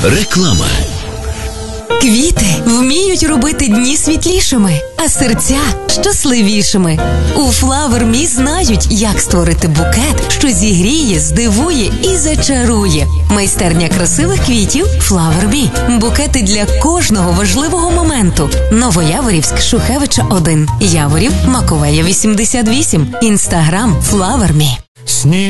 Реклама. Квіти вміють робити дні світлішими, а серця щасливішими. У Flower Me знають, як створити букет, що зігріє, здивує і зачарує. Майстерня красивих квітів Flower Me. Букети для кожного важливого моменту. Новояворівськ, Шухевича 1. Яворів, Маковея 88. Інстаграм Flower Me.